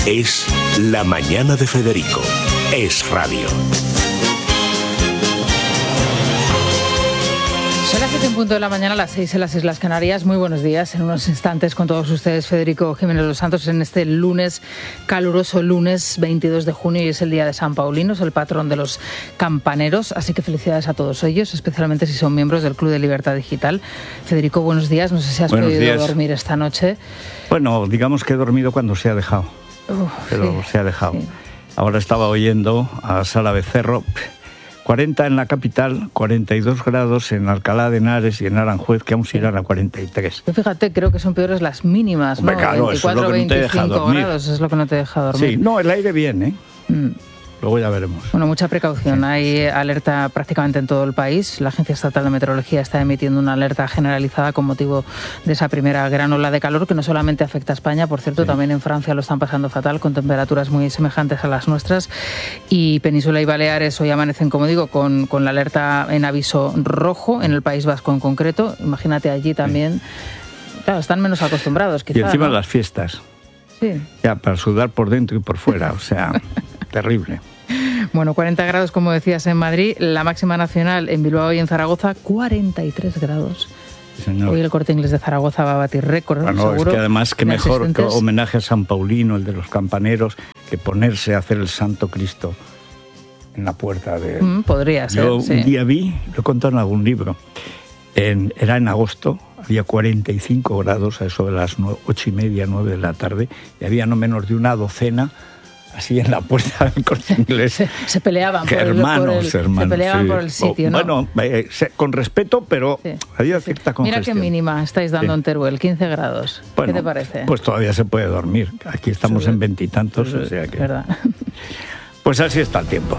Es La Mañana de Federico. Es radio. Son las 7 en punto de la mañana, las 6 en las Islas Canarias. Muy buenos días. En unos instantes con todos ustedes, Federico Jiménez Los Santos, en este lunes, caluroso lunes 22 de junio, y es el día de San Paulino, es el patrón de los campaneros. Así que felicidades a todos ellos, especialmente si son miembros del Club de Libertad Digital. Federico, buenos días. No sé si has podido dormir esta noche. Bueno, digamos que he dormido cuando se ha dejado. Pero sí, se ha dejado. Sí. Ahora estaba oyendo a Sara Becerro. 40 en la capital, 42 grados en Alcalá de Henares y en Aranjuez, que aún se irán a 43. Yo fíjate, creo que son peores las mínimas, ¿no? Claro, 24, 25 grados es lo que no te deja dormir. Sí, no, el aire bien, ¿eh? Luego ya veremos. Bueno, mucha precaución. Hay alerta prácticamente en todo el país. La Agencia Estatal de Meteorología está emitiendo una alerta generalizada con motivo de esa primera gran ola de calor, que no solamente afecta a España, por cierto, también en Francia lo están pasando fatal, con temperaturas muy semejantes a las nuestras. Y Península y Baleares hoy amanecen, como digo, con la alerta en aviso rojo, en el País Vasco en concreto. Imagínate allí también. Claro, están menos acostumbrados, quizás. Y encima, ¿no?, las fiestas. Sí. Ya, para sudar por dentro y por fuera, o sea, terrible. Bueno, 40 grados, como decías, en Madrid. La máxima nacional en Bilbao y en Zaragoza, 43 grados. Sí, señor. Hoy el Corte Inglés de Zaragoza va a batir récord. Bueno, es que además, que mejor homenaje a San Paulino, el de los campaneros, que ponerse a hacer el Santo Cristo en la puerta de... podría ser, Yo un día vi, lo he contado en algún libro, era en agosto, había 45 grados, a eso de las 8:30, 9 de la tarde, y había no menos de una docena así en la puerta del Corte Inglés. Se peleaban por hermanos, se peleaban, sí, por el sitio, ¿no? Bueno, con respeto, pero había cierta congestión. Mira qué mínima estáis dando en Teruel, 15 grados. Bueno, ¿qué te parece? Pues todavía se puede dormir. Aquí estamos en 20 y tantos, o sea que... ¿Verdad? Pues así está el tiempo.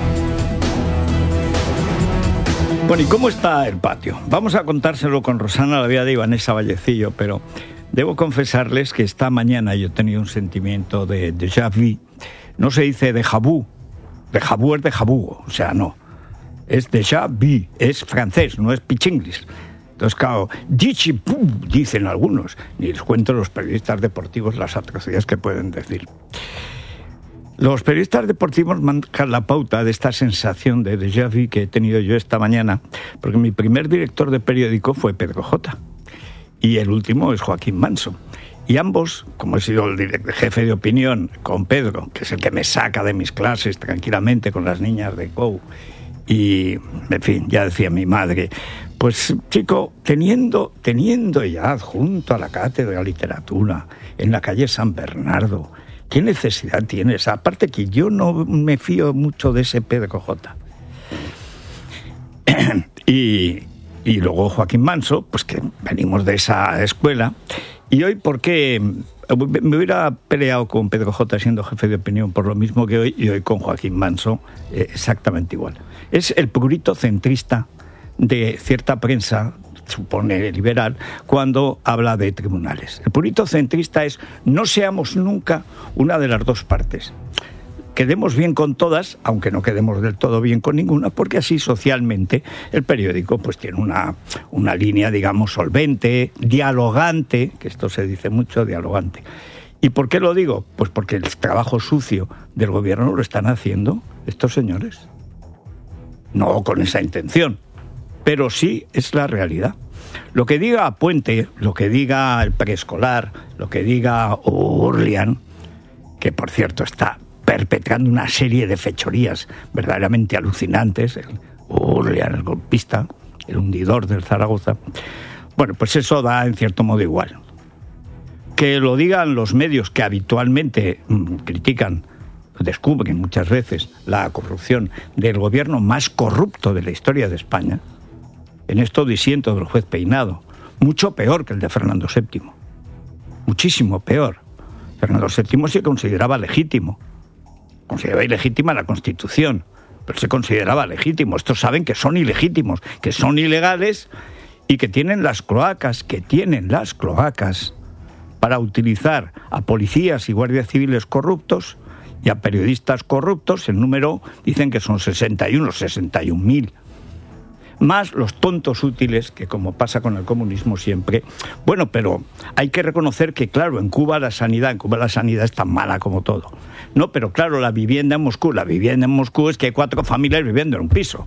Bueno, ¿y cómo está el patio? Vamos a contárselo con Rosana Lavillada y Vanessa Vallecillo, pero debo confesarles que esta mañana yo he tenido un sentimiento de déjà vu. No se dice déjà vu es déjà vu, o sea, no. Es déjà vu, es francés, no es pichinglis. Entonces, claro, dicen algunos, ni les cuento a los periodistas deportivos las atrocidades que pueden decir. Los periodistas deportivos marcan la pauta de esta sensación de déjà vu que he tenido yo esta mañana, porque mi primer director de periódico fue Pedro J. y el último es Joaquín Manso. Y ambos, como he sido el jefe de opinión con Pedro, que es el que me saca de mis clases tranquilamente con las niñas de COU, y, en fin, ya decía mi madre, pues chico, teniendo ya adjunto a la Cátedra de Literatura en la calle San Bernardo, ¿qué necesidad tienes? Aparte que yo no me fío mucho de ese Pedro J. Y luego Joaquín Manso, pues que venimos de esa escuela. Y hoy, ¿por qué? Me hubiera peleado con Pedro J. siendo jefe de opinión por lo mismo que hoy, y hoy con Joaquín Manso exactamente igual. Es el prurito centrista de cierta prensa, supone liberal, cuando habla de tribunales. El purito centrista es: no seamos nunca una de las dos partes. Quedemos bien con todas, aunque no quedemos del todo bien con ninguna, porque así socialmente el periódico pues tiene una línea, digamos, solvente, dialogante, que esto se dice mucho, dialogante. ¿Y por qué lo digo? Pues porque el trabajo sucio del gobierno lo están haciendo estos señores. No con esa intención, pero sí es la realidad. Lo que diga Puente, lo que diga el preescolar, lo que diga Urlian, que por cierto está perpetrando una serie de fechorías verdaderamente alucinantes, el Urlian, el golpista, el hundidor del Zaragoza, bueno, pues eso da en cierto modo igual. Que lo digan los medios que habitualmente critican, descubren muchas veces la corrupción del gobierno más corrupto de la historia de España. En esto disiento del juez Peinado, mucho peor que el de Fernando VII, muchísimo peor. Fernando VII se consideraba legítimo, consideraba ilegítima la Constitución, pero se consideraba legítimo. Estos saben que son ilegítimos, que son ilegales y que tienen las cloacas, para utilizar a policías y guardias civiles corruptos y a periodistas corruptos. El número dicen que son 61.000. Más los tontos útiles, que como pasa con el comunismo siempre. Bueno, pero hay que reconocer que, claro, en Cuba la sanidad es tan mala como todo. No, pero claro, la vivienda en Moscú es que hay 4 familias viviendo en un piso.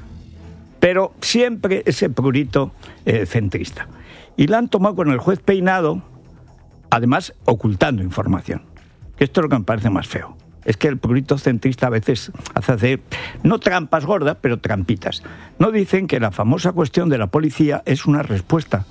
Pero siempre ese prurito centrista. Y la han tomado con el juez Peinado, además ocultando información. Que esto es lo que me parece más feo. Es que el prurito centrista a veces hace no trampas gordas, pero trampitas. No dicen que la famosa cuestión de la policía es una respuesta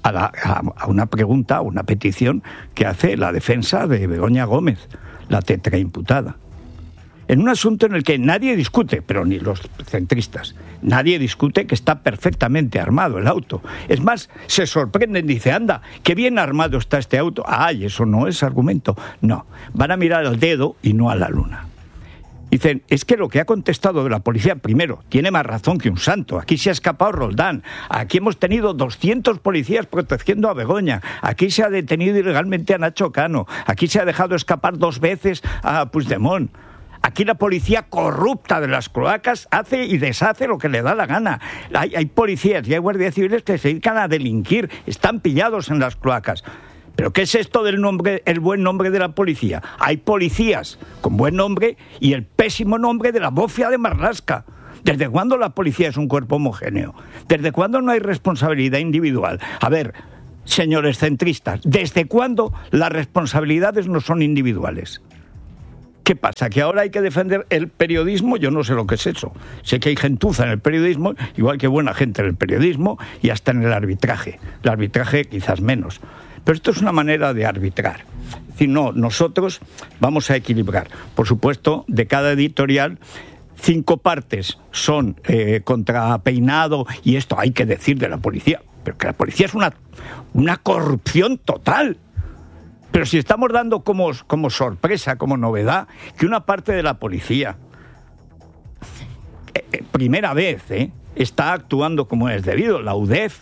a una pregunta, a una petición que hace la defensa de Begoña Gómez, la tetraimputada. En un asunto en el que nadie discute, pero ni los centristas, nadie discute que está perfectamente armado el auto. Es más, se sorprenden, dice, anda, qué bien armado está este auto. Ay, eso no es argumento. No, van a mirar al dedo y no a la luna. Dicen, es que lo que ha contestado de la policía, primero, tiene más razón que un santo. Aquí se ha escapado Roldán. Aquí hemos tenido 200 policías protegiendo a Begoña. Aquí se ha detenido ilegalmente a Nacho Cano. Aquí se ha dejado escapar 2 veces a Puigdemont. Aquí la policía corrupta de las cloacas hace y deshace lo que le da la gana. Hay policías y hay guardias civiles que se dedican a delinquir, están pillados en las cloacas. ¿Pero qué es esto del nombre, el buen nombre de la policía? Hay policías con buen nombre y el pésimo nombre de la bofia de Marlaska. ¿Desde cuándo la policía es un cuerpo homogéneo? ¿Desde cuándo no hay responsabilidad individual? A ver, señores centristas, ¿desde cuándo las responsabilidades no son individuales? ¿Qué pasa? ¿Que ahora hay que defender el periodismo? Yo no sé lo que es eso. Sé que hay gentuza en el periodismo, igual que buena gente en el periodismo y hasta en el arbitraje. El arbitraje quizás menos. Pero esto es una manera de arbitrar. Es decir, no, nosotros vamos a equilibrar. Por supuesto, de cada editorial, 5 partes son contra Peinado y esto hay que decir de la policía. Pero que la policía es una corrupción total. Pero si estamos dando como sorpresa, como novedad, que una parte de la policía, primera vez, está actuando como es debido, la UDEF.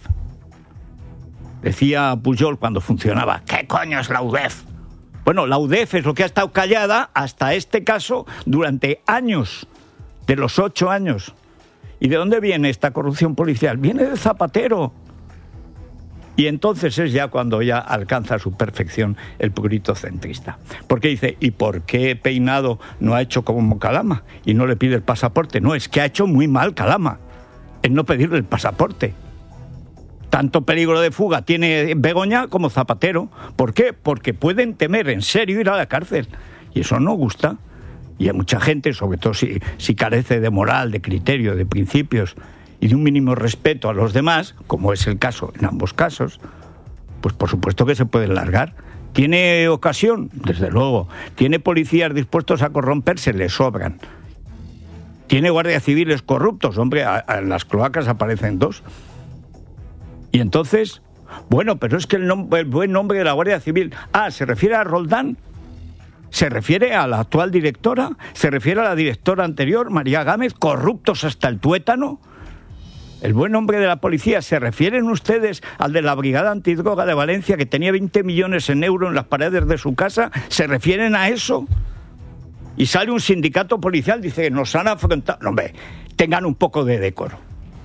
Decía Pujol cuando funcionaba, ¿qué coño es la UDEF? Bueno, la UDEF es lo que ha estado callada hasta este caso durante años, de los 8 años. ¿Y de dónde viene esta corrupción policial? Viene de Zapatero. Y entonces es ya cuando ya alcanza su perfección el prurito centrista. Porque dice, ¿y por qué Peinado no ha hecho como Calama y no le pide el pasaporte? No, es que ha hecho muy mal Calama en no pedirle el pasaporte. Tanto peligro de fuga tiene Begoña como Zapatero. ¿Por qué? Porque pueden temer en serio ir a la cárcel. Y eso no gusta. Y hay mucha gente, sobre todo si carece de moral, de criterio, de principios y de un mínimo respeto a los demás, como es el caso en ambos casos, pues por supuesto que se pueden largar. ¿Tiene ocasión? Desde luego. ¿Tiene policías dispuestos a corromperse? Le sobran. ¿Tiene guardias civiles corruptos? Hombre, en las cloacas aparecen 2. Y entonces, bueno, pero es que el buen nombre de la Guardia Civil, ¿se refiere a Roldán? ¿Se refiere a la actual directora? ¿Se refiere a la directora anterior, María Gámez, corruptos hasta el tuétano? El buen nombre de la policía, ¿se refieren ustedes al de la Brigada Antidroga de Valencia que tenía 20 millones en euros en las paredes de su casa? ¿Se refieren a eso? Y sale un sindicato policial, dice que nos han afrontado. No, hombre, tengan un poco de decoro.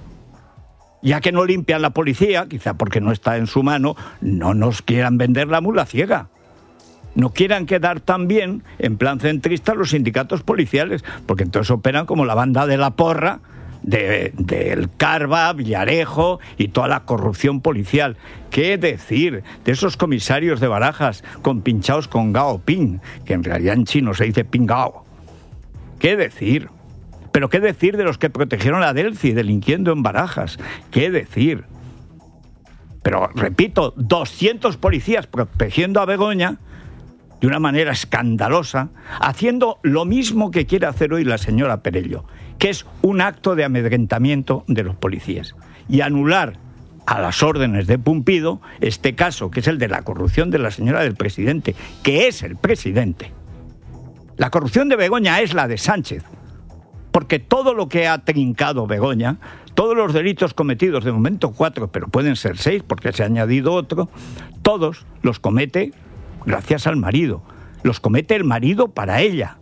Ya que no limpian la policía, quizá porque no está en su mano, no nos quieran vender la mula ciega. No quieran quedar tan bien, en plan centrista, los sindicatos policiales, porque entonces operan como la banda de la porra del Carva, Villarejo y toda la corrupción policial. ¿Qué decir de esos comisarios de Barajas compinchados con Gao Ping, que en realidad en chino se dice Pingao? ¿Qué decir? ¿Pero qué decir de los que protegieron a Delci delinquiendo en Barajas? ¿Qué decir? Pero, repito, 200 policías protegiendo a Begoña de una manera escandalosa, haciendo lo mismo que quiere hacer hoy la señora Perello, que es un acto de amedrentamiento de los policías. Y anular a las órdenes de Pumpido este caso, que es el de la corrupción de la señora del presidente, que es el presidente. La corrupción de Begoña es la de Sánchez, porque todo lo que ha trincado Begoña, todos los delitos cometidos, de momento 4, pero pueden ser 6 porque se ha añadido otro, todos los comete gracias al marido. Los comete el marido para ella.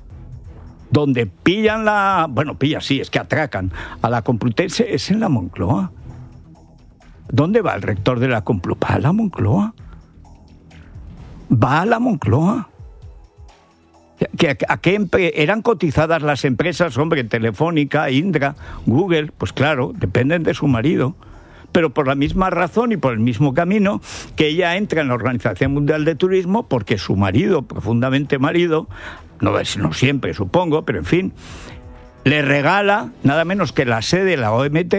Donde pillan es que atracan a la Complutense, es en la Moncloa. ¿Dónde va el rector de la Complutense? Va a la Moncloa. Va a la Moncloa. ¿A qué eran cotizadas las empresas? Hombre, Telefónica, Indra, Google, pues claro, dependen de su marido. Pero por la misma razón y por el mismo camino que ella entra en la Organización Mundial de Turismo, porque su marido, profundamente marido, no siempre supongo, pero en fin, le regala nada menos que la sede de la OMT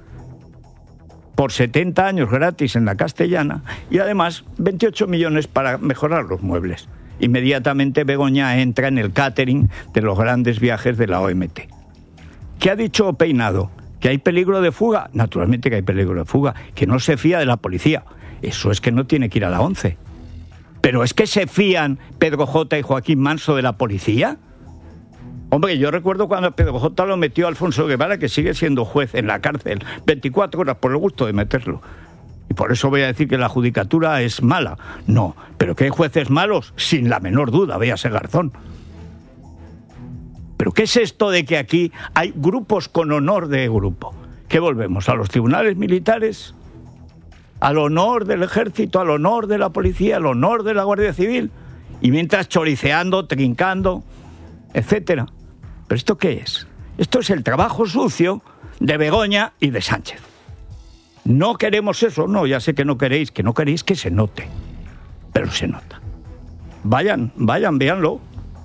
por 70 años gratis en la Castellana y además 28 millones para mejorar los muebles. Inmediatamente Begoña entra en el catering de los grandes viajes de la OMT. ¿Qué ha dicho Peinado? ¿Que hay peligro de fuga? Naturalmente que hay peligro de fuga, que no se fía de la policía. Eso es que no tiene que ir a la 11. ¿Pero es que se fían Pedro J. y Joaquín Manso de la policía? Hombre, yo recuerdo cuando Pedro J. lo metió a Alfonso Guevara, que sigue siendo juez en la cárcel, 24 horas por el gusto de meterlo. Y por eso voy a decir que la judicatura es mala. No, pero que hay jueces malos, sin la menor duda, véase Garzón. ¿Pero qué es esto de que aquí hay grupos con honor de grupo? ¿Qué volvemos? ¿A los tribunales militares? ¿Al honor del ejército? ¿Al honor de la policía? ¿Al honor de la Guardia Civil? Y mientras choriceando, trincando, etcétera. ¿Pero esto qué es? Esto es el trabajo sucio de Begoña y de Sánchez. No queremos eso, no, ya sé que no queréis que se note. Pero se nota. Vayan, véanlo.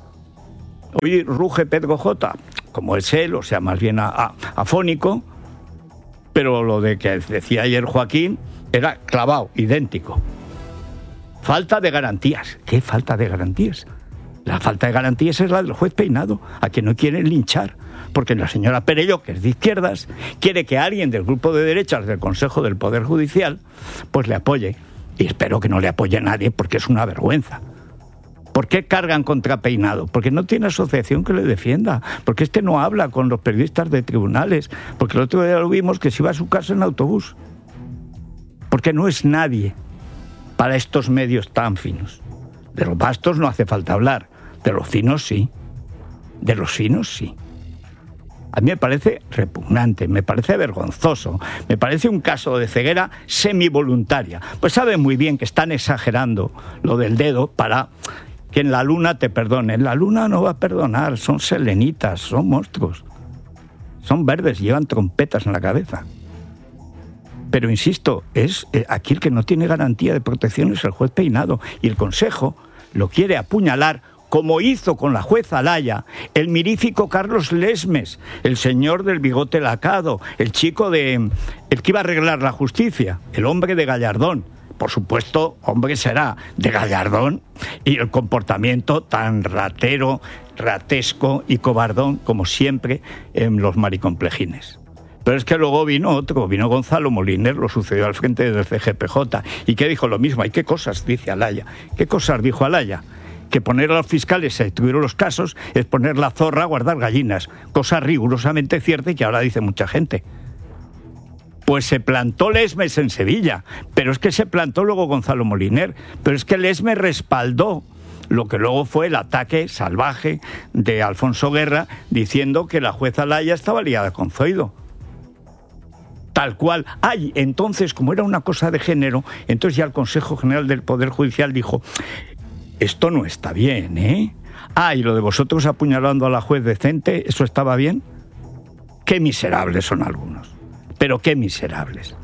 Hoy ruge Pedro J., como es él, o sea, más bien afónico, pero lo de que decía ayer Joaquín era clavado, idéntico. Falta de garantías. ¿Qué falta de garantías? La falta de garantías es la del juez Peinado, a quien no quieren linchar, porque la señora Perello, que es de izquierdas, quiere que alguien del grupo de derechas del Consejo del Poder Judicial pues le apoye. Y espero que no le apoye a nadie, porque es una vergüenza. ¿Por qué cargan contra Peinado? Porque no tiene asociación que le defienda, porque no habla con los periodistas de tribunales, porque el otro día lo vimos que se iba a su casa en autobús, porque no es nadie para estos medios tan finos. De los vastos no hace falta hablar, de los finos sí, de los finos sí. A mí me parece repugnante, me parece vergonzoso, me parece un caso de ceguera semivoluntaria. Pues saben muy bien que están exagerando lo del dedo para que en la luna te perdonen. La luna no va a perdonar, son selenitas, son monstruos. Son verdes, llevan trompetas en la cabeza. Pero insisto, es aquí el que no tiene garantía de protección es el juez Peinado. Y el Consejo lo quiere apuñalar, como hizo con la jueza Alaya, el mirífico Carlos Lesmes, el señor del bigote lacado, el chico el que iba a arreglar la justicia, el hombre de Gallardón. Por supuesto, hombre será de Gallardón y el comportamiento tan ratero, ratesco y cobardón como siempre en los mariconplejines. Pero es que luego vino Gonzalo Moliner, lo sucedió al frente del CGPJ, y que dijo lo mismo. ¿Y qué cosas dice Alaya? ¿Qué cosas dijo Alaya? Que poner a los fiscales a instruir los casos es poner la zorra a guardar gallinas, cosa rigurosamente cierta y que ahora dice mucha gente. Pues se plantó Lesmes en Sevilla, pero es que se plantó luego Gonzalo Moliner, pero es que Lesmes respaldó lo que luego fue el ataque salvaje de Alfonso Guerra diciendo que la jueza Alaya estaba liada con Zoido. Tal cual. Entonces, como era una cosa de género, entonces ya el Consejo General del Poder Judicial dijo: esto no está bien, ¿eh? Y lo de vosotros apuñalando a la juez decente, ¿eso estaba bien? Qué miserables son algunos. Pero qué miserables.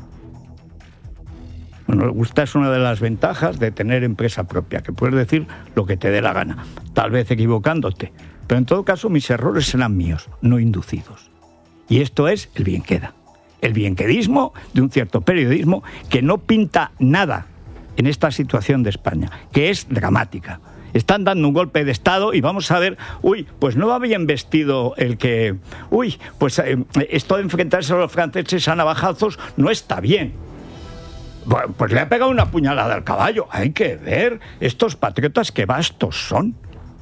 Bueno, esta es una de las ventajas de tener empresa propia, que puedes decir lo que te dé la gana, tal vez equivocándote. Pero en todo caso, mis errores serán míos, no inducidos. Y esto es el bien queda. El bienquedismo de un cierto periodismo que no pinta nada en esta situación de España, que es dramática. Están dando un golpe de Estado y vamos a ver, pues no va bien vestido el que... esto de enfrentarse a los franceses a navajazos no está bien. Bueno, pues le ha pegado una puñalada al caballo. Hay que ver estos patriotas qué bastos son.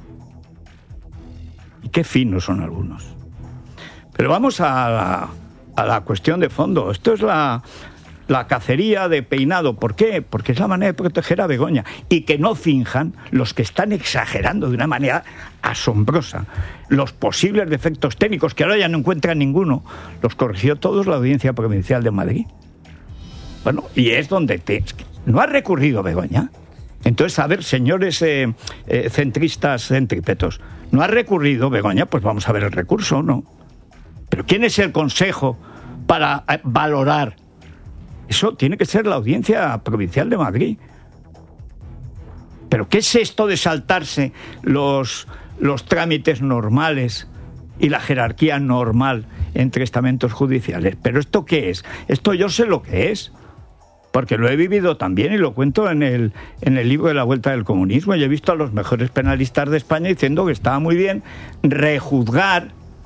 Y qué finos son algunos. Pero vamos a la cuestión de fondo. Esto es la cacería de Peinado. ¿Por qué? Porque es la manera de proteger a Begoña. Y que no finjan los que están exagerando de una manera asombrosa los posibles defectos técnicos, que ahora ya no encuentran ninguno. Los corrigió todos la Audiencia Provincial de Madrid. Bueno, y es donde no ha recurrido Begoña. Entonces, a ver, señores centristas centrípetos, ¿no ha recurrido Begoña? Pues vamos a ver el recurso, ¿no? Pero ¿quién es el Consejo para valorar? Eso tiene que ser la Audiencia Provincial de Madrid. ¿Pero qué es esto de saltarse los trámites normales y la jerarquía normal entre estamentos judiciales? ¿Pero esto qué es? Esto yo sé lo que es, porque lo he vivido también y lo cuento en el libro de La Vuelta del Comunismo. Y he visto a los mejores penalistas de España diciendo que estaba muy bien rejuzgar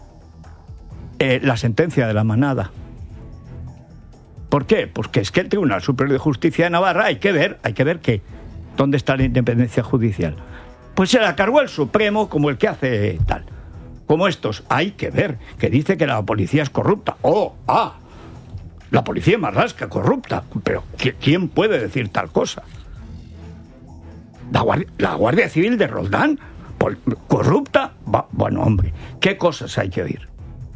la sentencia de la manada. ¿Por qué? Porque es que el Tribunal Superior de Justicia de Navarra hay que ver qué, dónde está la independencia judicial. Pues se la cargó el Supremo como el que hace tal. Como estos, hay que ver, que dice que la policía es corrupta. La policía Marlaska corrupta. Pero ¿quién puede decir tal cosa? La Guardia Civil de Roldán, corrupta. Bueno, hombre, ¿qué cosas hay que oír?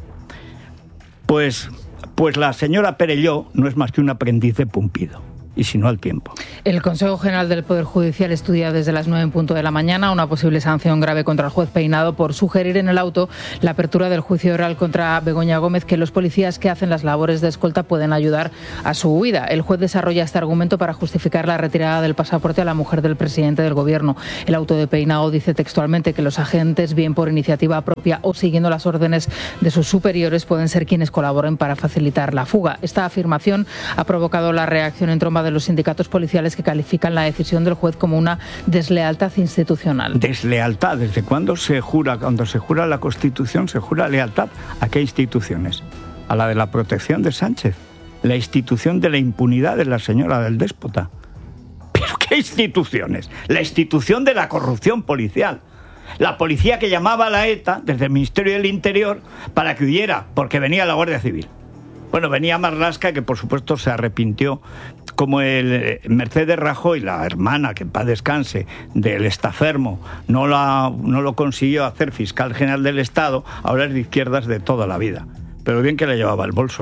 Pues la señora Perelló no es más que un aprendiz de Pumpido, y si no al tiempo. El Consejo General del Poder Judicial estudia desde las 9 en punto de la mañana una posible sanción grave contra el juez Peinado por sugerir en el auto la apertura del juicio oral contra Begoña Gómez, que los policías que hacen las labores de escolta pueden ayudar a su huida. El juez desarrolla este argumento para justificar la retirada del pasaporte a la mujer del presidente del Gobierno. El auto de Peinado dice textualmente que los agentes, bien por iniciativa propia o siguiendo las órdenes de sus superiores, pueden ser quienes colaboren para facilitar la fuga. Esta afirmación ha provocado la reacción en tromba de los sindicatos policiales, que califican la decisión del juez como una deslealtad institucional. ¿Deslealtad? ¿Desde cuándo se jura? Cuando se jura la Constitución, ¿se jura lealtad a qué instituciones? A la de la protección de Sánchez, la institución de la impunidad de la señora del déspota. ¿Pero qué instituciones? La institución de la corrupción policial. La policía que llamaba a la ETA desde el Ministerio del Interior para que huyera, porque venía la Guardia Civil. Bueno, venía Marlaska, que por supuesto se arrepintió, como el Mercedes Rajoy, la hermana, que en paz descanse, del estafermo, no lo consiguió hacer fiscal general del Estado, ahora es de izquierdas de toda la vida. Pero bien que le llevaba el bolso.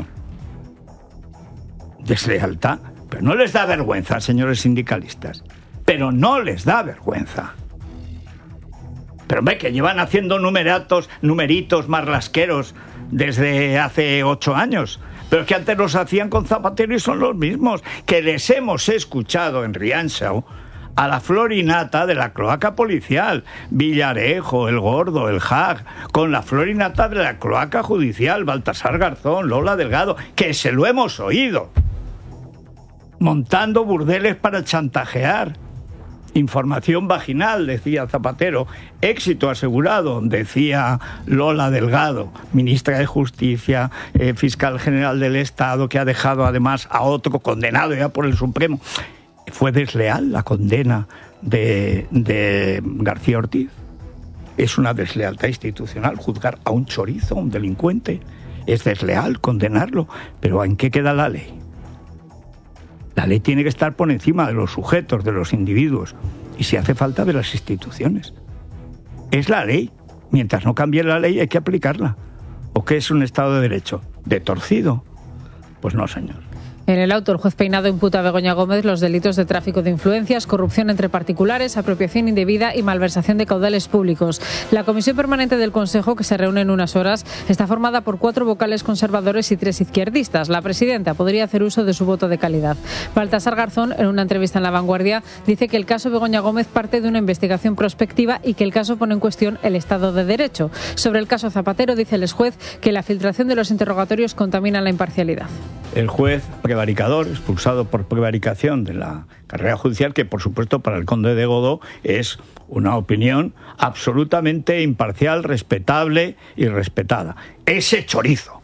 Deslealtad. Pero no les da vergüenza, señores sindicalistas. Pero no les da vergüenza. Pero ve que llevan haciendo numeritos marlasqueros desde hace 8 años. Pero es que antes los hacían con Zapatero y son los mismos, que les hemos escuchado en Rianxau a la florinata de la cloaca policial, Villarejo, El Gordo, El Jag, con la florinata de la cloaca judicial, Baltasar Garzón, Lola Delgado, que se lo hemos oído, montando burdeles para chantajear. Información vaginal, decía Zapatero. Éxito asegurado, decía Lola Delgado, ministra de Justicia, fiscal general del Estado, que ha dejado además a otro condenado ya por el Supremo. ¿Fue desleal la condena de García Ortiz? Es una deslealtad institucional juzgar a un chorizo, a un delincuente. Es desleal condenarlo. Pero ¿en qué queda la ley? La ley tiene que estar por encima de los sujetos, de los individuos, y si hace falta de las instituciones. Es la ley. Mientras no cambie la ley hay que aplicarla. ¿O qué es un Estado de Derecho? ¿De torcido? Pues no, señor. En el auto, el juez Peinado imputa a Begoña Gómez los delitos de tráfico de influencias, corrupción entre particulares, apropiación indebida y malversación de caudales públicos. La Comisión Permanente del Consejo, que se reúne en unas horas, está formada por 4 vocales conservadores y 3 izquierdistas. La presidenta podría hacer uso de su voto de calidad. Baltasar Garzón, en una entrevista en La Vanguardia, dice que el caso Begoña Gómez parte de una investigación prospectiva y que el caso pone en cuestión el Estado de Derecho. Sobre el caso Zapatero, dice el exjuez que la filtración de los interrogatorios contamina la imparcialidad. El juez prevaricador, expulsado por prevaricación de la carrera judicial, que por supuesto para el conde de Godó es una opinión absolutamente imparcial, respetable y respetada. Ese chorizo.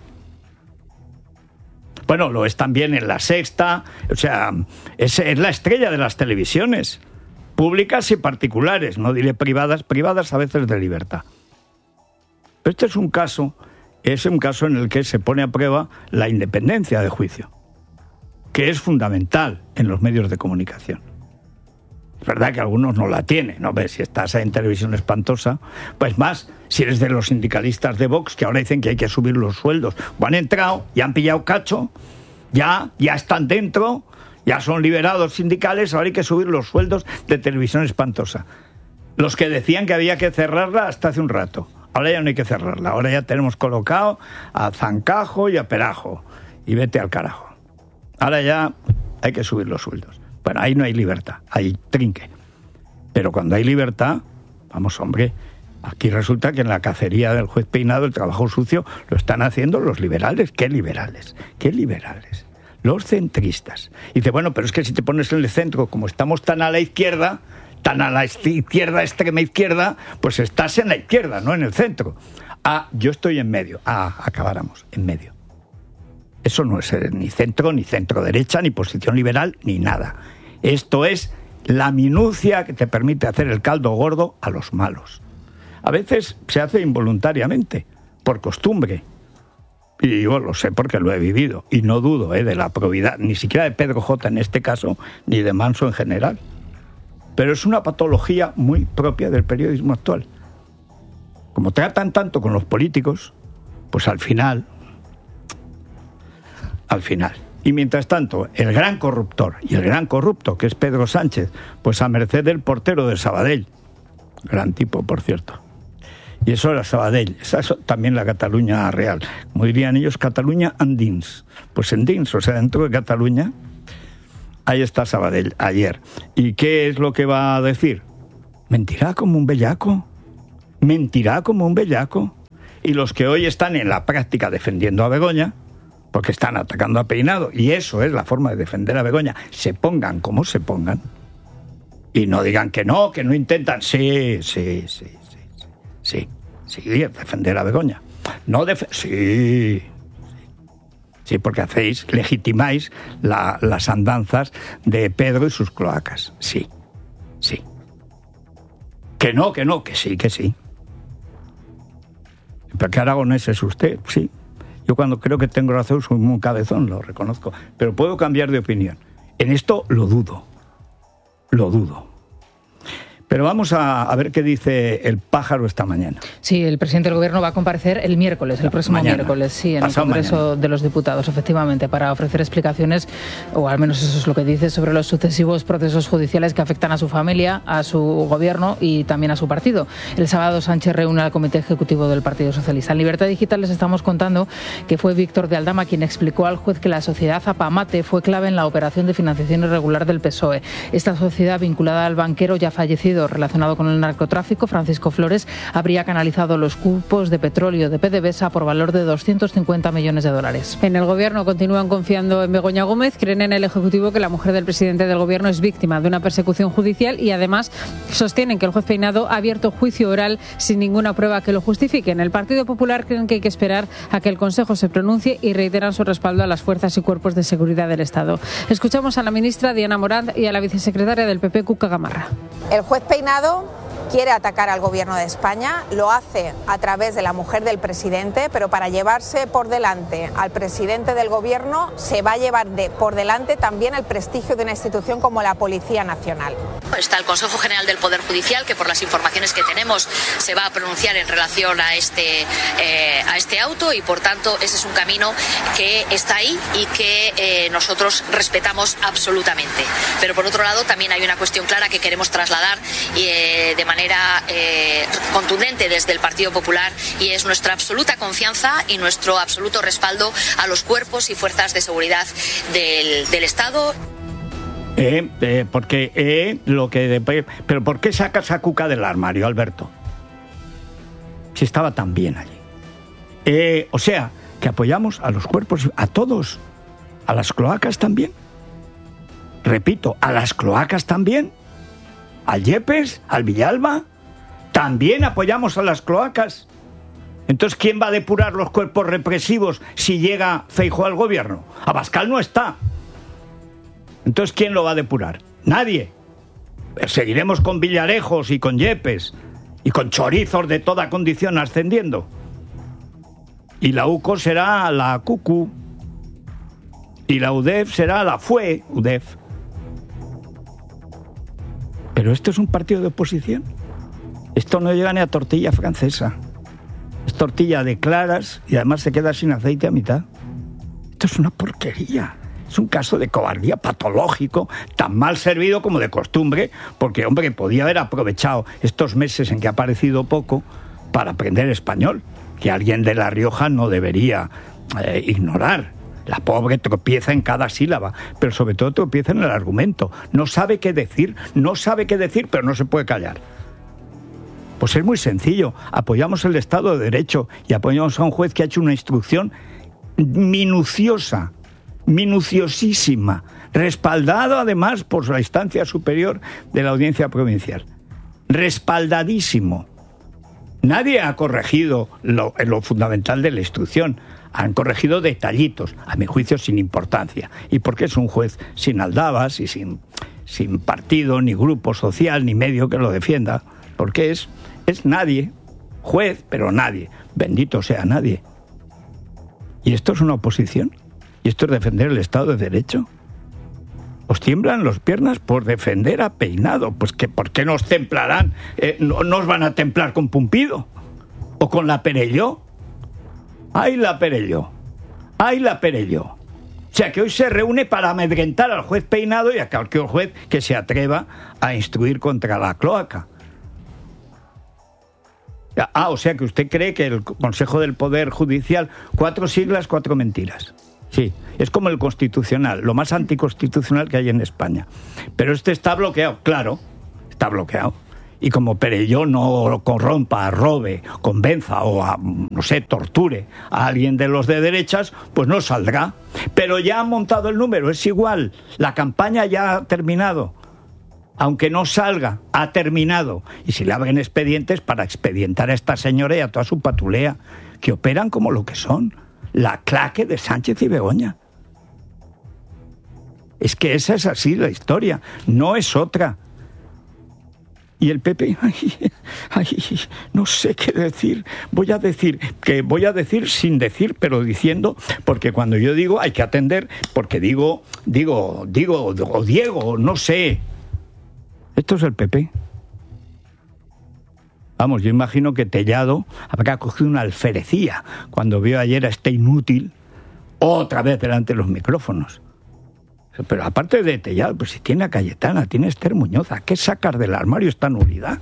Bueno, lo es también en La Sexta, o sea, es la estrella de las televisiones, públicas y particulares, no diré privadas a veces de libertad. Pero este es un caso en el que se pone a prueba la independencia de juicio, que es fundamental en los medios de comunicación. Es verdad que algunos no la tienen, ¿no? ¿Ves? Si estás en Televisión Espantosa, pues más, si eres de los sindicalistas de Vox, que ahora dicen que hay que subir los sueldos, o han entrado, ya han pillado cacho, ya están dentro, Ya son liberados sindicales, ahora hay que subir los sueldos de Televisión Espantosa. Los que decían que había que cerrarla hasta hace un rato. Ahora ya no hay que cerrarla, ahora ya tenemos colocado a Zancajo y a Perajo. Y vete al carajo. Ahora ya hay que subir los sueldos. Bueno, ahí no hay libertad, hay trinque. Pero cuando hay libertad, vamos, hombre, aquí resulta que en la cacería del juez Peinado el trabajo sucio lo están haciendo los liberales. ¿Qué liberales? ¿Qué liberales? Los centristas. Y dice, bueno, pero es que si te pones en el centro, como estamos tan a la izquierda, extrema izquierda, pues estás en la izquierda, no en el centro. Ah, yo estoy en medio. Ah, acabáramos, en medio. Eso no es ni centro derecha, ni posición liberal, ni nada. Esto es la minucia que te permite hacer el caldo gordo a los malos. A veces se hace involuntariamente, por costumbre. Y yo lo sé porque lo he vivido. Y no dudo de la probidad, ni siquiera de Pedro J en este caso, ni de Manso en general. Pero es una patología muy propia del periodismo actual. Como tratan tanto con los políticos, pues al final. Y mientras tanto, el gran corruptor y el gran corrupto, que es Pedro Sánchez, pues a merced del portero de Sabadell. Gran tipo, por cierto. Y eso era Sabadell, esa es también la Cataluña real. Como dirían ellos, Cataluña andins. Pues en dins, o sea, dentro de Cataluña, ahí está Sabadell, ayer. ¿Y qué es lo que va a decir? Mentirá como un bellaco. Y los que hoy están en la práctica defendiendo a Begoña, porque están atacando a Peinado, y eso es la forma de defender a Begoña, se pongan como se pongan, y no digan que no intentan. Sí, defender a Begoña. Sí, porque legitimáis las andanzas de Pedro y sus cloacas. Sí. Que no, que sí. ¿Pero qué aragonés es usted? Sí. Yo cuando creo que tengo razón soy un cabezón, lo reconozco. Pero puedo cambiar de opinión. En esto lo dudo. Pero vamos a ver qué dice el pájaro esta mañana. Sí, el presidente del Gobierno va a comparecer el próximo miércoles, sí, en el Congreso de los Diputados, efectivamente, para ofrecer explicaciones, o al menos eso es lo que dice, sobre los sucesivos procesos judiciales que afectan a su familia, a su Gobierno y también a su partido. El sábado Sánchez reúne al Comité Ejecutivo del Partido Socialista. En Libertad Digital les estamos contando que fue Víctor de Aldama quien explicó al juez que la sociedad Zapamate fue clave en la operación de financiación irregular del PSOE. Esta sociedad, vinculada al banquero ya fallecido relacionado con el narcotráfico, Francisco Flores, habría canalizado los cupos de petróleo de PDVSA por valor de 250 millones de dólares. En el Gobierno continúan confiando en Begoña Gómez, creen en el Ejecutivo que la mujer del presidente del Gobierno es víctima de una persecución judicial y además sostienen que el juez Peinado ha abierto juicio oral sin ninguna prueba que lo justifique. En el Partido Popular creen que hay que esperar a que el Consejo se pronuncie y reiteran su respaldo a las fuerzas y cuerpos de seguridad del Estado. Escuchamos a la ministra Diana Morant y a la vicesecretaria del PP, Cuca Gamarra. El juez Peinado quiere atacar al Gobierno de España, lo hace a través de la mujer del presidente, pero para llevarse por delante al presidente del Gobierno se va a llevar por delante también el prestigio de una institución como la Policía Nacional. Está el Consejo General del Poder Judicial, que por las informaciones que tenemos se va a pronunciar en relación a este auto y por tanto ese es un camino que está ahí y que nosotros respetamos absolutamente. Pero por otro lado también hay una cuestión clara que queremos trasladar de manera contundente desde el Partido Popular y es nuestra absoluta confianza y nuestro absoluto respaldo a los cuerpos y fuerzas de seguridad del Estado. Pero ¿por qué sacas a Cuca del armario, Alberto? Si estaba tan bien allí. O sea, que apoyamos a los cuerpos, a todos, a las cloacas también. Repito, a las cloacas también. Al Yepes, al Villalba, también apoyamos a las cloacas. Entonces, ¿quién va a depurar los cuerpos represivos si llega Feijóo al Gobierno? Abascal no está. Entonces, ¿quién lo va a depurar? Nadie. Seguiremos con Villarejos y con Yepes y con chorizos de toda condición ascendiendo. Y la UCO será la CUCU y la UDEF será la UDEF. Pero esto es un partido de oposición. Esto no llega ni a tortilla francesa. Es tortilla de claras y además se queda sin aceite a mitad. Esto es una porquería. Es un caso de cobardía patológico, tan mal servido como de costumbre, porque, hombre, podía haber aprovechado estos meses en que ha aparecido poco para aprender español, que alguien de La Rioja no debería ignorar. La pobre tropieza en cada sílaba, pero sobre todo tropieza en el argumento. No sabe qué decir, pero no se puede callar. Pues es muy sencillo. Apoyamos el Estado de Derecho y apoyamos a un juez que ha hecho una instrucción minuciosa, minuciosísima, respaldado además por la instancia superior de la Audiencia Provincial. Respaldadísimo. Nadie ha corregido lo fundamental de la instrucción. Han corregido detallitos, a mi juicio sin importancia. Y porque es un juez sin aldabas y sin partido, ni grupo social, ni medio que lo defienda. Porque es nadie, juez, pero nadie. Bendito sea nadie. ¿Y esto es una oposición? ¿Y esto es defender el Estado de Derecho? ¿Os tiemblan las piernas por defender a Peinado? Pues que ¿por qué nos templarán? ¿No nos van a templar con Pumpido? ¿O con la Perelló? ¡Ay, la Perelló! ¡Ay, la Perelló! O sea, que hoy se reúne para amedrentar al juez Peinado y a cualquier juez que se atreva a instruir contra la cloaca. O sea, que usted cree que el Consejo del Poder Judicial, 4 siglas, 4 mentiras. Sí, es como el Constitucional, lo más anticonstitucional que hay en España. Pero este está bloqueado, claro, está bloqueado. Y como Perelló no corrompa, robe, convenza o, torture a alguien de los de derechas, pues no saldrá. Pero ya han montado el número, es igual. La campaña ya ha terminado. Aunque no salga, ha terminado. Y si le abren expedientes para expedientar a esta señora y a toda su patulea, que operan como lo que son, la claque de Sánchez y Begoña. Es que esa es así la historia, no es otra. Y el PP, no sé qué decir. Voy a decir sin decir, pero diciendo, porque cuando yo digo hay que atender, porque digo, o Diego, no sé. Esto es el PP. Vamos, yo imagino que Tellado habrá cogido una alferecía cuando vio ayer a este inútil otra vez delante de los micrófonos. Pero aparte de Tellado, pues si tiene a Cayetana, tiene a Esther Muñoz, ¿a qué sacar del armario esta nulidad?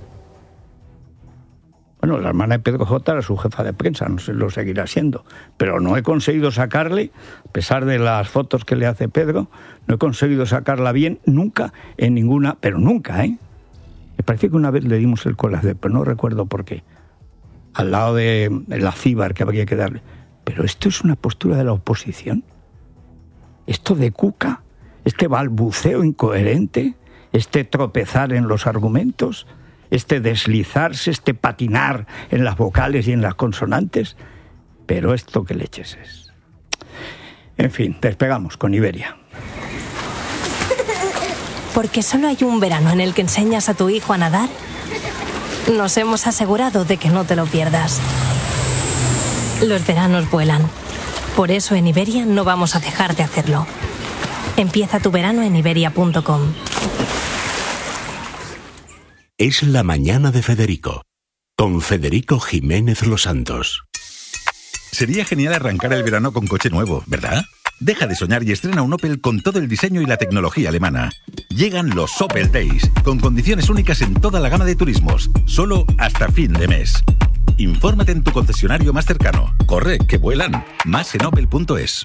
Bueno, la hermana de Pedro J era su jefa de prensa, no sé, lo seguirá siendo, pero no he conseguido sacarle, a pesar de las fotos que le hace Pedro, no he conseguido sacarla bien nunca en ninguna, pero nunca, Me parece que una vez le dimos el colazo, pero no recuerdo por qué, al lado de la Cíbar que habría que darle. Pero esto es una postura de la oposición. Esto de Cuca, este balbuceo incoherente, este tropezar en los argumentos, este deslizarse, este patinar en las vocales y en las consonantes. Pero esto qué leches es. En fin, despegamos con Iberia. Porque solo hay un verano en el que enseñas a tu hijo a nadar, nos hemos asegurado de que no te lo pierdas. Los veranos vuelan. Por eso en Iberia no vamos a dejar de hacerlo. Empieza tu verano en iberia.com. Es la mañana de Federico, con Federico Jiménez Los Santos. Sería genial arrancar el verano con coche nuevo, ¿verdad? Deja de soñar y estrena un Opel con todo el diseño y la tecnología alemana. Llegan los Opel Days, con condiciones únicas en toda la gama de turismos, solo hasta fin de mes. Infórmate en tu concesionario más cercano. Corre, que vuelan. Más en opel.es.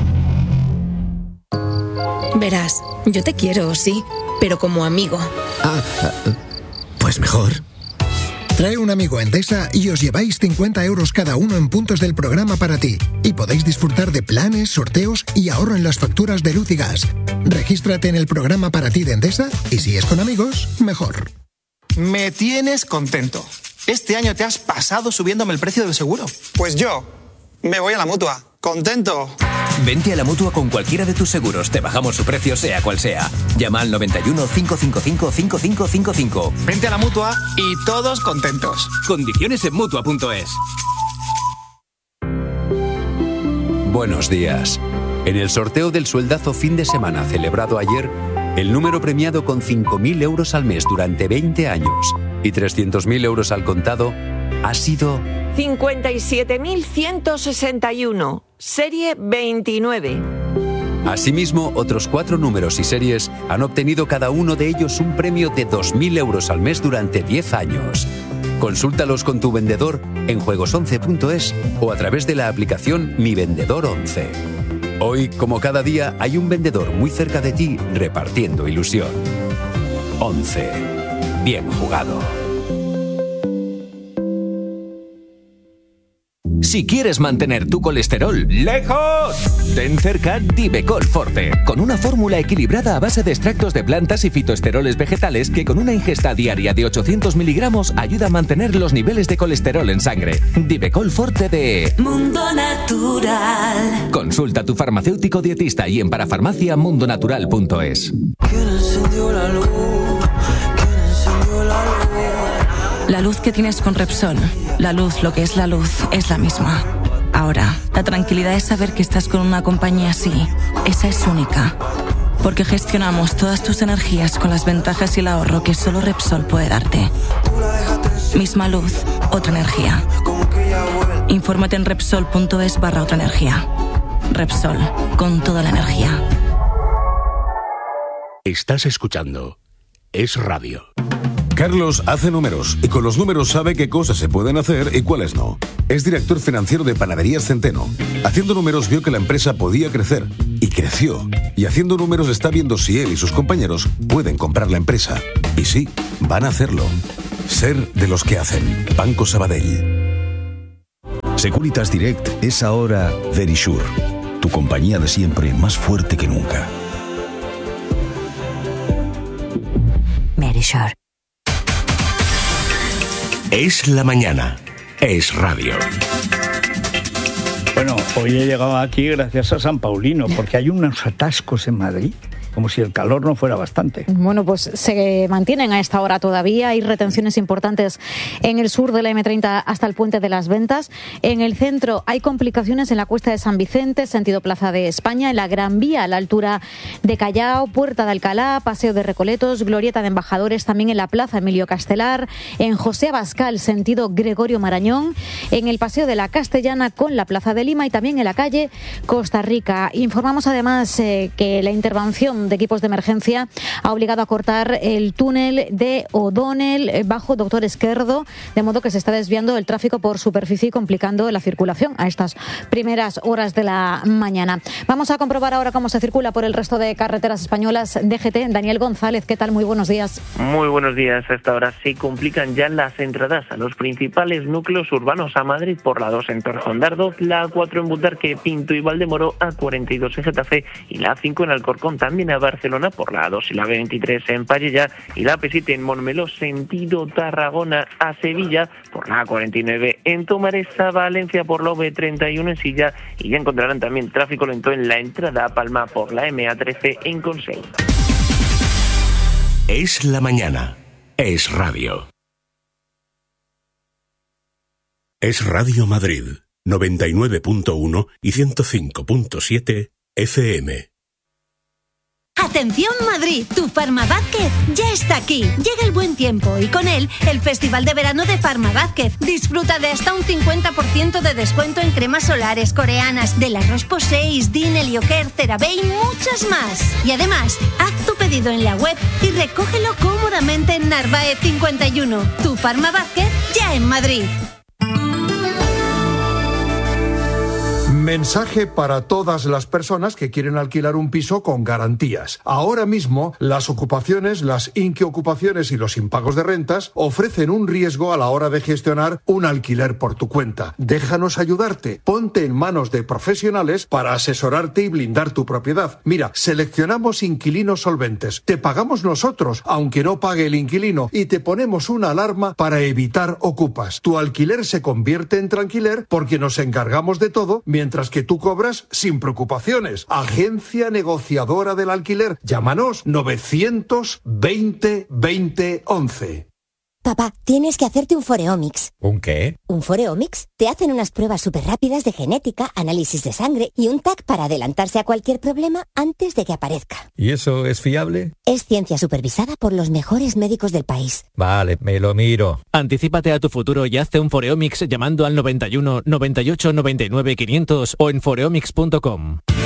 Verás, yo te quiero, sí, pero como amigo. Pues mejor. Trae un amigo a Endesa y os lleváis 50 euros cada uno en puntos del programa para ti. Y podéis disfrutar de planes, sorteos y ahorro en las facturas de luz y gas. Regístrate en el programa para ti de Endesa y si es con amigos, mejor. Me tienes contento. Este año te has pasado subiéndome el precio del seguro. Pues yo me voy a la Mutua. ¡Contento! Vente a la Mutua con cualquiera de tus seguros. Te bajamos su precio sea cual sea. Llama al 91 555 5555. Vente a la Mutua y todos contentos. Condiciones en Mutua.es. Buenos días. En el sorteo del sueldazo fin de semana celebrado ayer, el número premiado con 5.000 euros al mes durante 20 años y 300.000 euros al contado ha sido 57.161, serie 29. Asimismo, otros 4 números y series han obtenido cada uno de ellos un premio de 2.000 euros al mes durante 10 años. Consúltalos con tu vendedor en juegos11.es o a través de la aplicación Mi Vendedor 11. Hoy, como cada día, hay un vendedor muy cerca de ti repartiendo ilusión. 11. Bien jugado. Si quieres mantener tu colesterol lejos, ten cerca Divecol Forte, con una fórmula equilibrada a base de extractos de plantas y fitoesteroles vegetales que con una ingesta diaria de 800 miligramos ayuda a mantener los niveles de colesterol en sangre. Divecol Forte de Mundo Natural. Consulta a tu farmacéutico dietista y en parafarmaciamundonatural.es. ¿Quién encendió la luz? ¿Quién encendió la luz? La luz que tienes con Repsol, la luz, lo que es la luz, es la misma. Ahora, la tranquilidad es saber que estás con una compañía así. Esa es única. Porque gestionamos todas tus energías con las ventajas y el ahorro que solo Repsol puede darte. Misma luz, otra energía. Infórmate en Repsol.es/otra energía. Repsol, con toda la energía. Estás escuchando Es Radio. Carlos hace números y con los números sabe qué cosas se pueden hacer y cuáles no. Es director financiero de Panaderías Centeno. Haciendo números vio que la empresa podía crecer y creció. Y haciendo números está viendo si él y sus compañeros pueden comprar la empresa. Y sí, van a hacerlo. Ser de los que hacen. Banco Sabadell. Securitas Direct es ahora Verisure, tu compañía de siempre más fuerte que nunca. Verisure. Es la mañana. Es Radio. Bueno, hoy he llegado aquí gracias a San Paulino, porque hay unos atascos en Madrid, como si el calor no fuera bastante. Bueno, pues se mantienen a esta hora todavía. Hay retenciones importantes en el sur de la M30 hasta el Puente de las Ventas. En el centro hay complicaciones en la Cuesta de San Vicente, sentido Plaza de España, en la Gran Vía a la altura de Callao, Puerta de Alcalá, Paseo de Recoletos, Glorieta de Embajadores, también en la Plaza Emilio Castelar, en José Abascal, sentido Gregorio Marañón, en el Paseo de la Castellana con la Plaza de Lima y también en la calle Costa Rica. Informamos además que la intervención de equipos de emergencia ha obligado a cortar el túnel de O'Donnell bajo Doctor Esquerdo, de modo que se está desviando el tráfico por superficie y complicando la circulación a estas primeras horas de la mañana. Vamos a comprobar ahora cómo se circula por el resto de carreteras españolas. DGT, Daniel González, ¿qué tal? Muy buenos días. Muy buenos días. A esta hora se complican ya las entradas a los principales núcleos urbanos a Madrid por la 2 en Torrejón-Dardo, la 4 en Butarque, Pinto y Valdemoro, A42 en Getafe y la 5 en Alcorcón, también a Barcelona por la A2 y la B23 en Pallejà y la P7 en Montmeló sentido Tarragona a Sevilla por la A49 en Tomaresa, Valencia por la V31 en Silla y ya encontrarán también tráfico lento en la entrada a Palma por la MA13 en Consell. Es la mañana. Es Radio. Es Radio Madrid, 99.1 y 105.7 FM. Atención Madrid, tu Farma Vázquez ya está aquí. Llega el buen tiempo y con él el Festival de Verano de Farma Vázquez. Disfruta de hasta un 50% de descuento en cremas solares coreanas, de la Roche-Posay, Dine, Helioker, CeraVe y muchas más. Y además, haz tu pedido en la web y recógelo cómodamente en Narváez 51. Tu Farma Vázquez ya en Madrid. Mensaje para todas las personas que quieren alquilar un piso con garantías. Ahora mismo, las ocupaciones, las inquiocupaciones y los impagos de rentas ofrecen un riesgo a la hora de gestionar un alquiler por tu cuenta. Déjanos ayudarte. Ponte en manos de profesionales para asesorarte y blindar tu propiedad. Mira, seleccionamos inquilinos solventes. Te pagamos nosotros, aunque no pague el inquilino, y te ponemos una alarma para evitar ocupas. Tu alquiler se convierte en tranquiler porque nos encargamos de todo mientras que tú cobras sin preocupaciones. Agencia negociadora del alquiler. Llámanos 920 20 11. Papá, tienes que hacerte un Foreomics. ¿Un qué? ¿Un Foreomics? Te hacen unas pruebas súper rápidas de genética, análisis de sangre y un TAC para adelantarse a cualquier problema antes de que aparezca. ¿Y eso es fiable? Es ciencia supervisada por los mejores médicos del país. Vale, me lo miro. Anticípate a tu futuro y hazte un Foreomics llamando al 91 98 99 500 o en foreomics.com.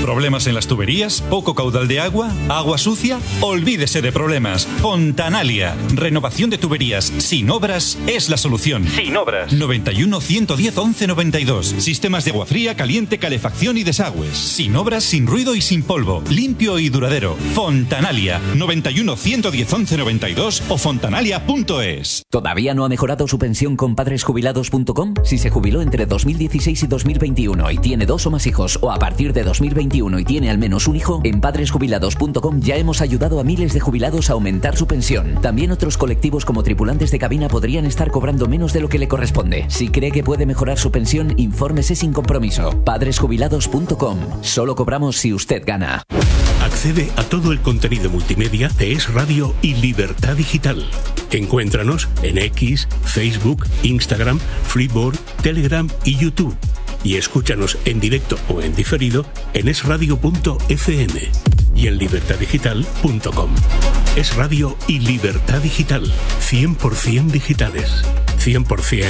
¿Problemas en las tuberías? ¿Poco caudal de agua? ¿Agua sucia? Olvídese de problemas. Fontanalia. Renovación de tuberías sin obras es la solución. Sin obras. 91 110 11 92. Sistemas de agua fría, caliente, calefacción y desagües. Sin obras, sin ruido y sin polvo. Limpio y duradero. Fontanalia. 91 110 11 92 o fontanalia.es. ¿Todavía no ha mejorado su pensión con padresjubilados.com? Si se jubiló entre 2016 y 2021 y tiene 2 o más hijos, o a partir de 2021 y tiene al menos un hijo, en padresjubilados.com ya hemos ayudado a miles de jubilados a aumentar su pensión. También otros colectivos como tripulantes de cabina podrían estar cobrando menos de lo que le corresponde. Si cree que puede mejorar su pensión, infórmese sin compromiso. padresjubilados.com. Solo cobramos si usted gana. Accede a todo el contenido multimedia de Es Radio y Libertad Digital. Encuéntranos en X, Facebook, Instagram, Freeboard, Telegram y YouTube. Y escúchanos en directo o en diferido en esradio.fm y en libertaddigital.com. Es Radio y Libertad Digital. 100% digitales. 100%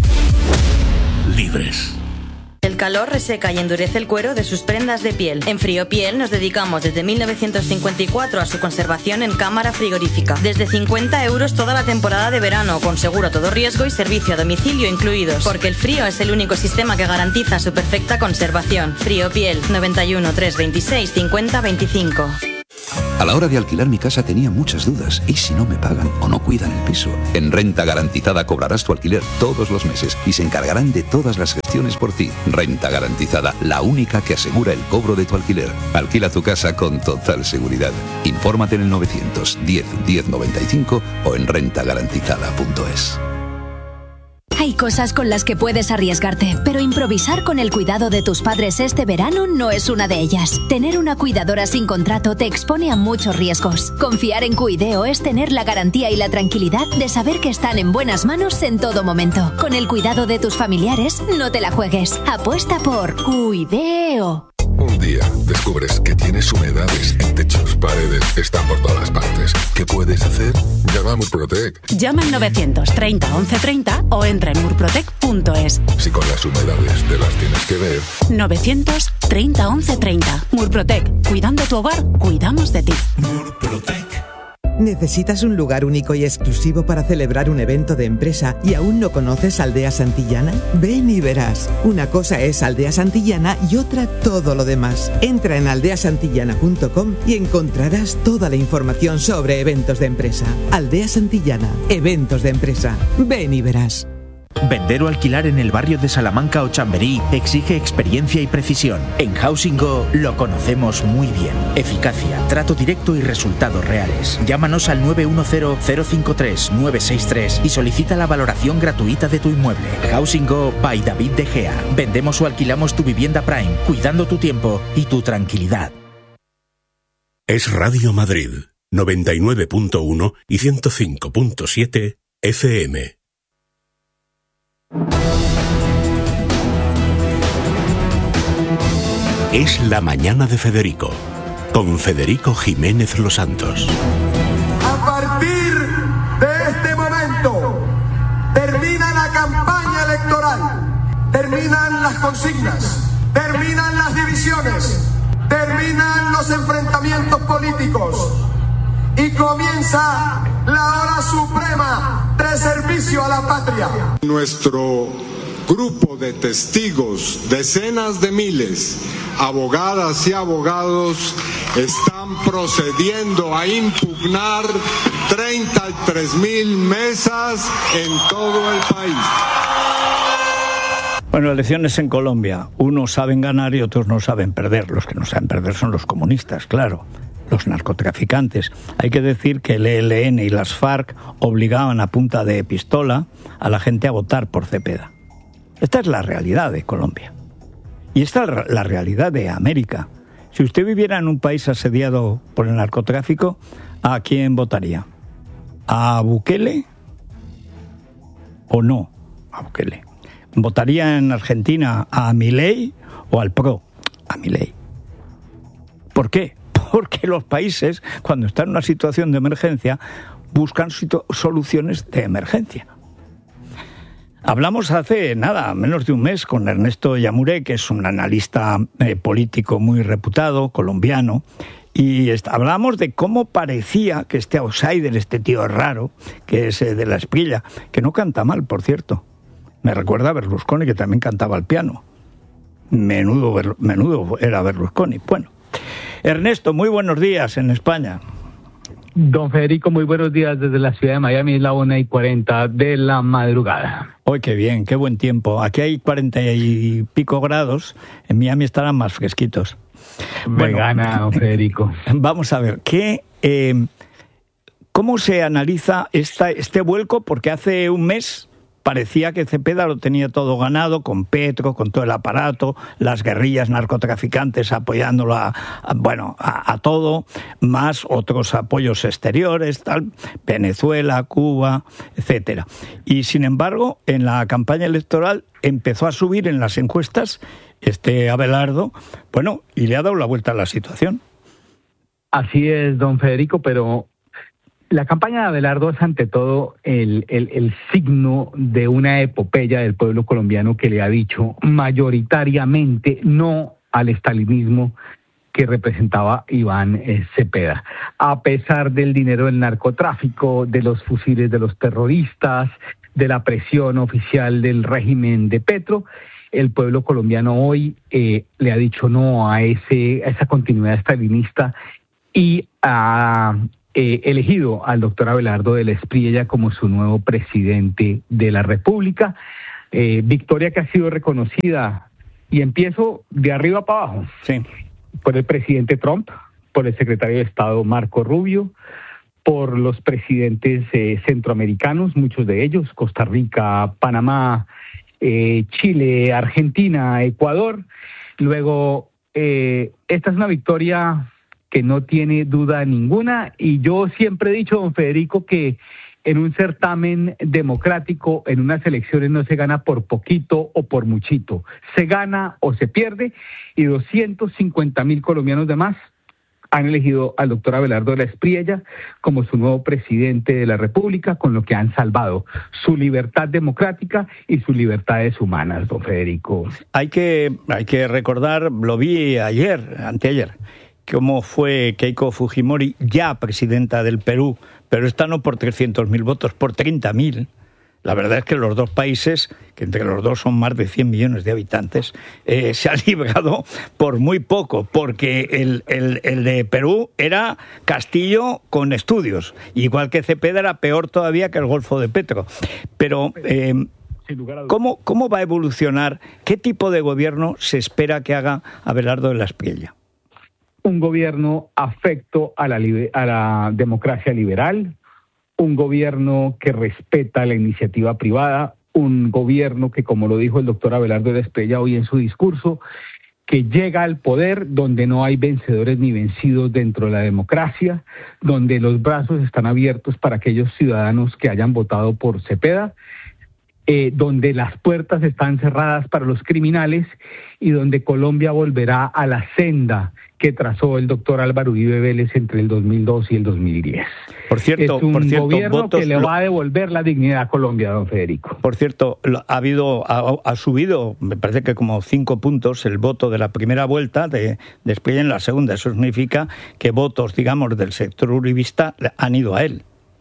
libres. El calor reseca y endurece el cuero de sus prendas de piel. En Friopiel nos dedicamos desde 1954 a su conservación en cámara frigorífica. Desde 50 € toda la temporada de verano, con seguro a todo riesgo y servicio a domicilio incluidos. Porque el frío es el único sistema que garantiza su perfecta conservación. Friopiel, 91 326 50 25. A la hora de alquilar mi casa tenía muchas dudas. ¿Y si no me pagan o no cuidan el piso? En Renta Garantizada cobrarás tu alquiler todos los meses y se encargarán de todas las gestiones por ti. Renta Garantizada, la única que asegura el cobro de tu alquiler. Alquila tu casa con total seguridad. Infórmate en el 910 1095 o en rentagarantizada.es. Hay cosas con las que puedes arriesgarte, pero improvisar con el cuidado de tus padres este verano no es una de ellas. Tener una cuidadora sin contrato te expone a muchos riesgos. Confiar en Cuideo es tener la garantía y la tranquilidad de saber que están en buenas manos en todo momento. Con el cuidado de tus familiares, no te la juegues. Apuesta por Cuideo. Un día descubres que tienes humedades en techos, paredes, están por todas partes. ¿Qué puedes hacer? Llama a Murprotec. Llama al 930 1130 o entra en murprotec.es. Si con las humedades te las tienes que ver. 930 1130. Murprotec. Cuidando tu hogar, cuidamos de ti. Murprotec. ¿Necesitas un lugar único y exclusivo para celebrar un evento de empresa y aún no conoces Aldea Santillana? Ven y verás. Una cosa es Aldea Santillana y otra todo lo demás. Entra en aldeasantillana.com y encontrarás toda la información sobre eventos de empresa. Aldea Santillana, eventos de empresa. Ven y verás. Vender o alquilar en el barrio de Salamanca o Chamberí exige experiencia y precisión. En Housing Go lo conocemos muy bien. Eficacia, trato directo y resultados reales. Llámanos al 910-053-963 y solicita la valoración gratuita de tu inmueble. Housing Go by David De Gea. Vendemos o alquilamos tu vivienda Prime, cuidando tu tiempo y tu tranquilidad. Es Radio Madrid, 99.1 y 105.7 FM. Es la mañana de Federico, con Federico Jiménez Los Santos. A partir de este momento, termina la campaña electoral, terminan las consignas, terminan las divisiones, terminan los enfrentamientos políticos y comienza la hora suprema de servicio a la patria. Nuestro grupo de testigos, decenas de miles, abogadas y abogados, están procediendo a impugnar 33.000 mesas en todo el país. Bueno, elecciones en Colombia. Unos saben ganar y otros no saben perder. Los que no saben perder son los comunistas, claro. Los narcotraficantes. Hay que decir que el ELN y las FARC obligaban a punta de pistola a la gente a votar por Cepeda. Esta es la realidad de Colombia. Y esta es la realidad de América. Si usted viviera en un país asediado por el narcotráfico, ¿a quién votaría? ¿A Bukele o no a Bukele? ¿Votaría en Argentina a Milei o al PRO? A Milei. ¿Por qué? Porque los países, cuando están en una situación de emergencia, buscan soluciones de emergencia. Hablamos hace menos de un mes, con Ernesto Yamure, que es un analista político muy reputado, colombiano, y hablamos de cómo parecía que este outsider, este tío raro, que es de La Espriella, que no canta mal, por cierto. Me recuerda a Berlusconi, que también cantaba al piano. Menudo era Berlusconi. Bueno, Ernesto, muy buenos días en España. Don Federico, muy buenos días desde la ciudad de Miami, es la 1:40 de la madrugada. ¡Ay, qué bien, qué buen tiempo! Aquí hay 40 y pico grados, en Miami estarán más fresquitos. Bueno, gana, don Federico. Vamos a ver, ¿cómo se analiza este vuelco? Porque hace un mes parecía que Cepeda lo tenía todo ganado, con Petro, con todo el aparato, las guerrillas narcotraficantes apoyándolo a todo, más otros apoyos exteriores, tal, Venezuela, Cuba, etcétera. Y sin embargo, en la campaña electoral empezó a subir en las encuestas Abelardo, y le ha dado la vuelta a la situación. Así es, don Federico, pero la campaña de Abelardo es ante todo el signo de una epopeya del pueblo colombiano que le ha dicho mayoritariamente no al estalinismo que representaba Iván Cepeda. A pesar del dinero del narcotráfico, de los fusiles de los terroristas, de la presión oficial del régimen de Petro, el pueblo colombiano hoy le ha dicho no a esa continuidad estalinista y ha elegido al doctor Abelardo de la Espriella como su nuevo presidente de la República. Victoria que ha sido reconocida, y empiezo de arriba para abajo, sí, por el presidente Trump, por el secretario de Estado Marco Rubio, por los presidentes centroamericanos, muchos de ellos, Costa Rica, Panamá, Chile, Argentina, Ecuador. Luego, esta es una victoria que no tiene duda ninguna, y yo siempre he dicho, don Federico, que en un certamen democrático, en unas elecciones no se gana por poquito o por muchito, se gana o se pierde, y 250,000 colombianos de más han elegido al doctor Abelardo de la Espriella como su nuevo presidente de la República, con lo que han salvado su libertad democrática y sus libertades humanas, don Federico. Hay que recordar, lo vi anteayer, cómo fue Keiko Fujimori, ya presidenta del Perú, pero esta no por 300,000 votos, por 30,000. La verdad es que los dos países, que entre los dos son más de 100 millones de habitantes, se han librado por muy poco, porque el de Perú era Castillo con estudios, igual que Cepeda era peor todavía que el Golfo de Petro. Pero ¿cómo va a evolucionar? ¿Qué tipo de gobierno se espera que haga Abelardo de la Espriella? Un gobierno afecto a la democracia liberal, un gobierno que respeta la iniciativa privada, un gobierno que, como lo dijo el doctor Abelardo de la Espriella hoy en su discurso, que llega al poder donde no hay vencedores ni vencidos dentro de la democracia, donde los brazos están abiertos para aquellos ciudadanos que hayan votado por Cepeda, donde las puertas están cerradas para los criminales y donde Colombia volverá a la senda que trazó el doctor Álvaro Uribe Vélez entre el 2002 y el 2010. Por cierto, es un gobierno que le va a devolver la dignidad a Colombia, don Federico. Por cierto, ha subido, me parece que como 5 puntos, el voto de la primera vuelta de Espriella en la segunda. Eso significa que votos, digamos, del sector uribista han ido a él.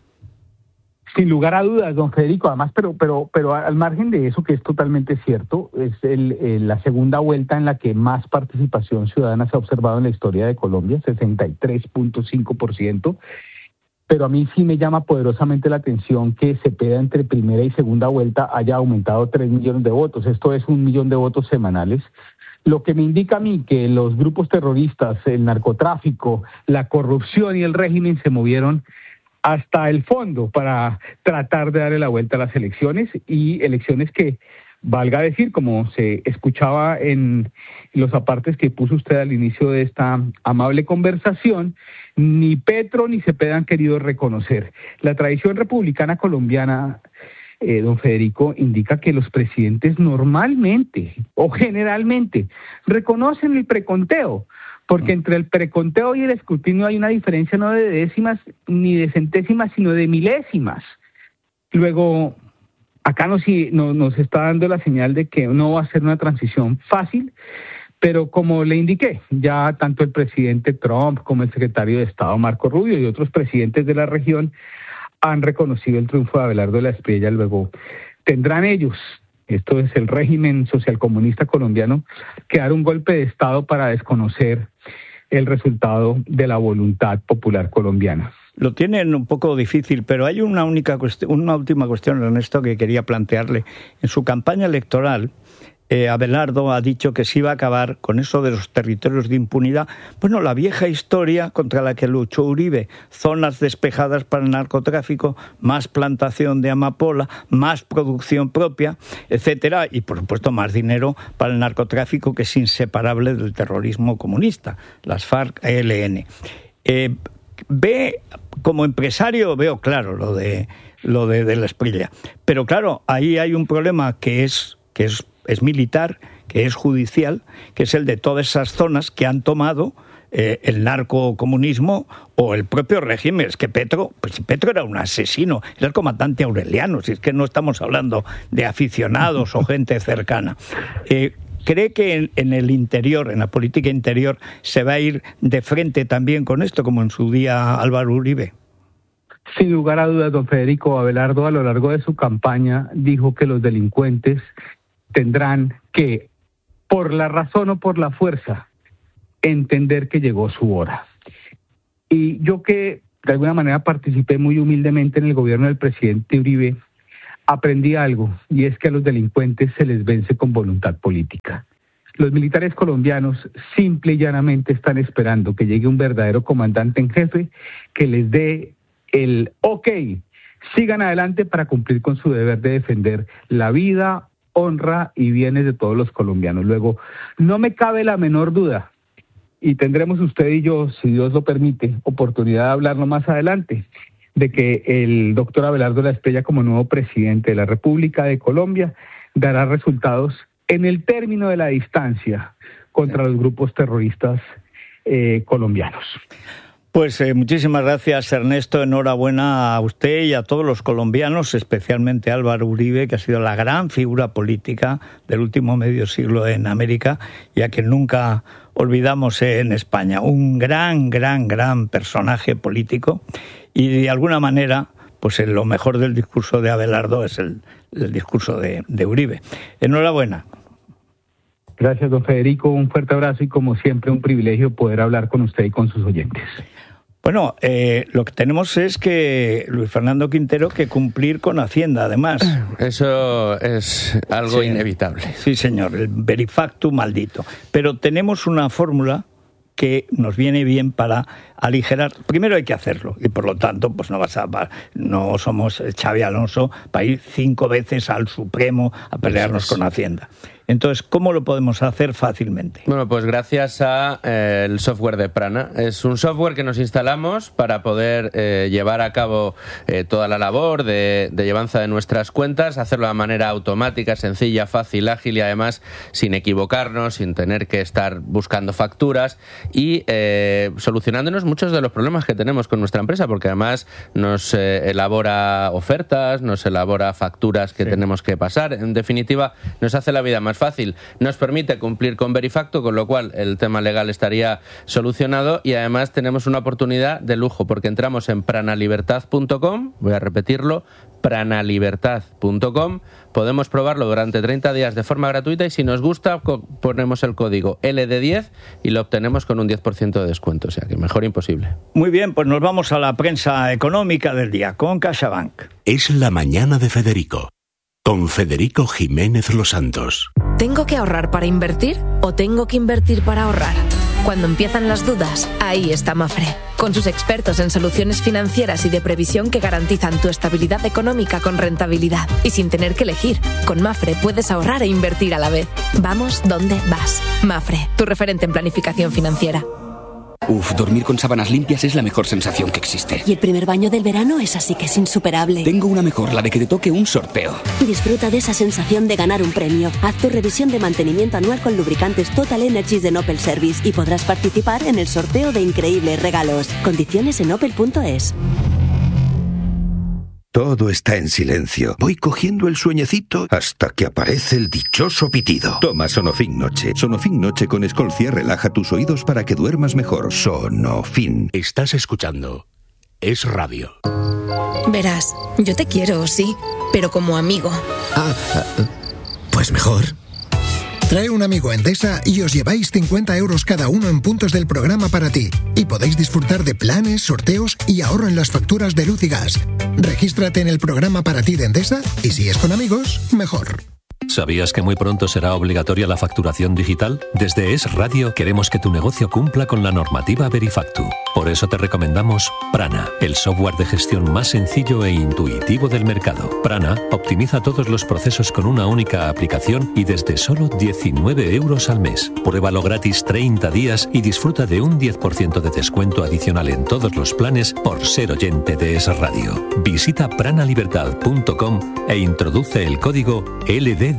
Sin lugar a dudas, don Federico, además, pero al margen de eso, que es totalmente cierto, es la segunda vuelta en la que más participación ciudadana se ha observado en la historia de Colombia, 63.5%, pero a mí sí me llama poderosamente la atención que Cepeda entre primera y segunda vuelta haya aumentado 3 millones de votos, esto es 1 millón de votos semanales, lo que me indica a mí que los grupos terroristas, el narcotráfico, la corrupción y el régimen se movieron hasta el fondo para tratar de darle la vuelta a las elecciones, y elecciones que, valga decir, como se escuchaba en los apartes que puso usted al inicio de esta amable conversación, ni Petro ni Cepeda han querido reconocer. La tradición republicana colombiana, don Federico, indica que los presidentes normalmente o generalmente reconocen el preconteo, porque entre el preconteo y el escrutinio hay una diferencia no de décimas ni de centésimas, sino de milésimas. Luego, acá nos está dando la señal de que no va a ser una transición fácil, pero como le indiqué, ya tanto el presidente Trump como el secretario de Estado Marco Rubio y otros presidentes de la región han reconocido el triunfo de Abelardo de la Espriella. Luego tendrán ellos, esto es el régimen socialcomunista colombiano, que dar un golpe de Estado para desconocer el resultado de la voluntad popular colombiana. Lo tienen un poco difícil, pero hay una última cuestión, Ernesto, que quería plantearle. En su campaña electoral, Abelardo ha dicho que se iba a acabar con eso de los territorios de impunidad. Bueno, la vieja historia contra la que luchó Uribe, zonas despejadas para el narcotráfico, más plantación de amapola, más producción propia, etcétera, y por supuesto más dinero para el narcotráfico, que es inseparable del terrorismo comunista, las FARC-ELN. Ve, como empresario, veo claro lo de la Espriella, pero claro, ahí hay un problema que es militar, que es judicial, que es el de todas esas zonas que han tomado el narcocomunismo o el propio régimen. Es que Petro era un asesino, era el comandante Aureliano, si es que no estamos hablando de aficionados o gente cercana. ¿Cree que en el interior, en la política interior, se va a ir de frente también con esto, como en su día Álvaro Uribe? Sin lugar a dudas, don Federico, Abelardo a lo largo de su campaña dijo que los delincuentes tendrán que, por la razón o por la fuerza, entender que llegó su hora. Y yo, que de alguna manera participé muy humildemente en el gobierno del presidente Uribe, aprendí algo, y es que a los delincuentes se les vence con voluntad política. Los militares colombianos simple y llanamente están esperando que llegue un verdadero comandante en jefe que les dé el ok, sigan adelante para cumplir con su deber de defender la vida, honra y bienes de todos los colombianos. Luego, no me cabe la menor duda, y tendremos usted y yo, si Dios lo permite, oportunidad de hablarlo más adelante, de que el doctor Abelardo de la Espriella, como nuevo presidente de la República de Colombia, dará resultados en el término de la distancia contra los grupos terroristas colombianos. Pues muchísimas gracias, Ernesto. Enhorabuena a usted y a todos los colombianos, especialmente a Álvaro Uribe, que ha sido la gran figura política del último medio siglo en América y a quien nunca olvidamos en España. Un gran personaje político, y de alguna manera, pues lo mejor del discurso de Abelardo es el discurso de Uribe. Enhorabuena. Gracias, don Federico. Un fuerte abrazo y, como siempre, un privilegio poder hablar con usted y con sus oyentes. Bueno, lo que tenemos es que Luis Fernando Quintero que cumplir con Hacienda, además. Eso es algo inevitable. Sí, señor, el verifactum maldito. Pero tenemos una fórmula que nos viene bien para aligerar. Primero hay que hacerlo, y por lo tanto pues no somos Xavi Alonso para ir 5 veces al Supremo a pelearnos con Hacienda. Entonces, ¿cómo lo podemos hacer fácilmente? Bueno, pues gracias a el software de Prana. Es un software que nos instalamos para poder llevar a cabo toda la labor de llevanza de nuestras cuentas, hacerlo de manera automática, sencilla, fácil, ágil y además sin equivocarnos, sin tener que estar buscando facturas y solucionándonos muchos de los problemas que tenemos con nuestra empresa, porque además nos elabora ofertas, nos elabora facturas que tenemos que pasar. En definitiva, nos hace la vida más fácil, nos permite cumplir con Verifacto, con lo cual el tema legal estaría solucionado y además tenemos una oportunidad de lujo porque entramos en pranalibertad.com, voy a repetirlo, pranalibertad.com, podemos probarlo durante 30 días de forma gratuita y si nos gusta ponemos el código LD10 y lo obtenemos con un 10% de descuento, o sea que mejor imposible. Muy bien, pues nos vamos a la prensa económica del día con CaixaBank. Es la mañana de Federico, con Federico Jiménez Los Santos. ¿Tengo que ahorrar para invertir o tengo que invertir para ahorrar? Cuando empiezan las dudas, ahí está Mafre, con sus expertos en soluciones financieras y de previsión que garantizan tu estabilidad económica con rentabilidad y sin tener que elegir. Con Mafre puedes ahorrar e invertir a la vez. Vamos donde vas. Mafre, tu referente en planificación financiera. Dormir con sábanas limpias es la mejor sensación que existe. Y el primer baño del verano es así que es insuperable. Tengo una mejor, la de que te toque un sorteo. Disfruta de esa sensación de ganar un premio. Haz tu revisión de mantenimiento anual con lubricantes Total Energies de Opel Service y podrás participar en el sorteo de increíbles regalos. Condiciones en opel.es. Todo está en silencio. Voy cogiendo el sueñecito hasta que aparece el dichoso pitido. Toma Sonofin Noche. Sonofin Noche con Escolcia relaja tus oídos para que duermas mejor. Sonofin. Estás escuchando Es Radio. Verás, yo te quiero, sí, pero como amigo. Pues mejor. Trae un amigo a Endesa y os lleváis 50 euros cada uno en puntos del programa para ti. Y podéis disfrutar de planes, sorteos y ahorro en las facturas de luz y gas. Regístrate en el programa para ti de Endesa y si es con amigos, mejor. ¿Sabías que muy pronto será obligatoria la facturación digital? Desde Es Radio queremos que tu negocio cumpla con la normativa Verifactu. Por eso te recomendamos Prana, el software de gestión más sencillo e intuitivo del mercado. Prana optimiza todos los procesos con una única aplicación y desde solo 19 euros al mes. Pruébalo gratis 30 días y disfruta de un 10% de descuento adicional en todos los planes por ser oyente de Es Radio. Visita pranalibertad.com e introduce el código LD10.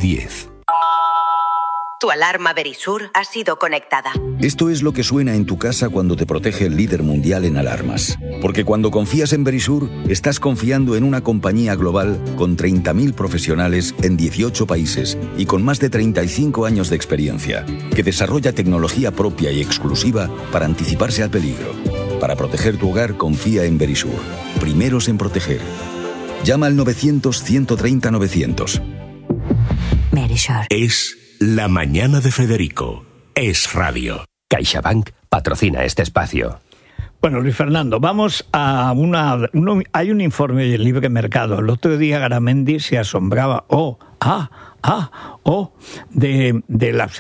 Tu alarma Verisur ha sido conectada. Esto es lo que suena en tu casa cuando te protege el líder mundial en alarmas. Porque cuando confías en Verisur, estás confiando en una compañía global con 30.000 profesionales en 18 países y con más de 35 años de experiencia, que desarrolla tecnología propia y exclusiva para anticiparse al peligro. Para proteger tu hogar, confía en Verisur. Primeros en proteger. Llama al 900-130-900. Es La Mañana de Federico. Es Radio. CaixaBank patrocina este espacio. Bueno, Luis Fernando, vamos a hay un informe del Libre Mercado. El otro día Garamendi se asombraba, de la